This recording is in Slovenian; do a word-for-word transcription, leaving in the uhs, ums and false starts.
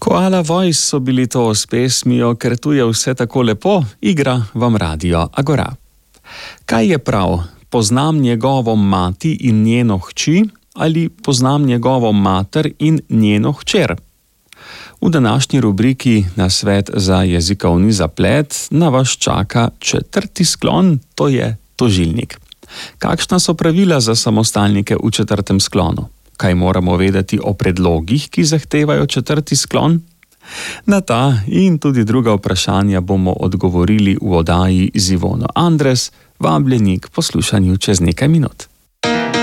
Koala Voice so bili to s pesmijo Ker tu je vse tako lepo, igra vam Radio Agora. Kaj je prav? Poznam njegovo mati in njeno hči ali poznam njegovo mater in njeno hčer? V današnji rubriki Nasvet za jezikovni zaplet na vas čaka četrti sklon, to je tožilnik. Kakšna so pravila za samostalnike v četrtem sklonu? Kaj moramo vedeti o predlogih, ki zahtevajo četrti sklon? Na ta in tudi druga vprašanja bomo odgovorili v oddaji z Ivono Andres, vabljeni k poslušanju čez nekaj minut.